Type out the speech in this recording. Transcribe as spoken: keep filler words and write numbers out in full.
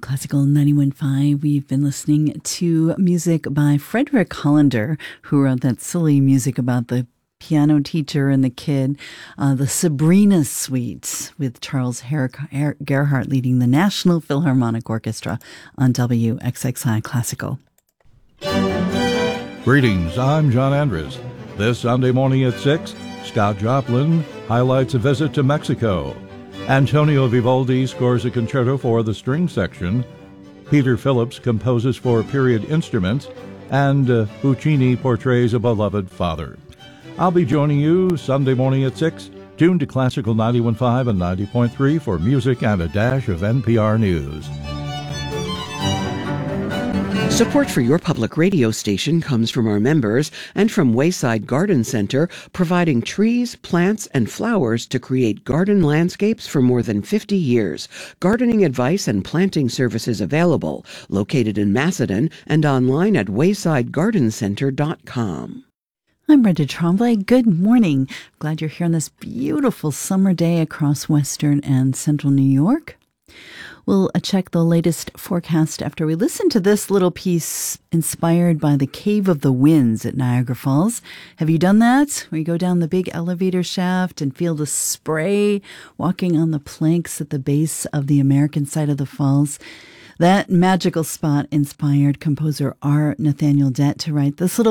Classical ninety-one point five. We've been listening to music by Frederick Hollander, who wrote that silly music about the piano teacher and the kid, uh, the Sabrina Suite, with Charles Her- Her- Gerhardt leading the National Philharmonic Orchestra on W X X I Classical. Greetings, I'm John Andres. This Sunday morning at six, Scott Joplin highlights a visit to Mexico. Antonio Vivaldi scores a concerto for the string section. Peter Phillips composes for period instruments. And uh, Puccini portrays a beloved father. I'll be joining you Sunday morning at six, tuned to Classical ninety-one point five and ninety point three for music and a dash of N P R News. Support for your public radio station comes from our members and from Wayside Garden Center, providing trees, plants, and flowers to create garden landscapes for more than fifty years. Gardening advice and planting services available. Located in Macedon and online at wayside garden center dot com. I'm Brenda Tremblay. Good morning. Glad you're here on this beautiful summer day across western and central New York. We'll uh, check the latest forecast after we listen to this little piece inspired by the Cave of the Winds at Niagara Falls. Have you done that? Where you go down the big elevator shaft and feel the spray walking on the planks at the base of the American side of the falls? That magical spot inspired composer R. Nathaniel Dett to write this little